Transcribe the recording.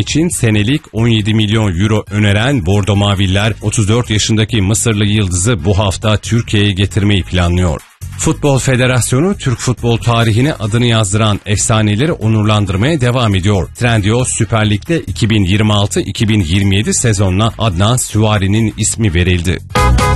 için senelik 17 milyon euro öneren Bordo Maviller 34 yaşındaki Mısırlı yıldızı bu hafta Türkiye'ye getirmeyi planlıyor. Futbol Federasyonu Türk futbol tarihine adını yazdıran efsaneleri onurlandırmaya devam ediyor. Trendyol Süper Lig'de 2026-2027 sezonuna Adnan Süvari'nin ismi verildi.